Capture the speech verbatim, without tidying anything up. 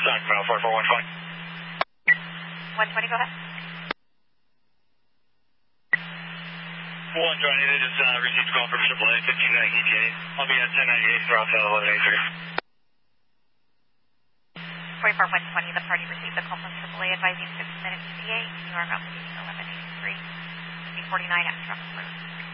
Sacramento four four one twenty. one twenty, go ahead. one twenty, they just uh, received a call from triple A, fifteen ninety E T A. I'll be at ten ninety-eight for Hotel eleven eighty-three. forty-four one twenty, the party received a call from triple A advising fifteen minutes E T A, New York, application eleven eighty-three, B forty-nine, Astro Road.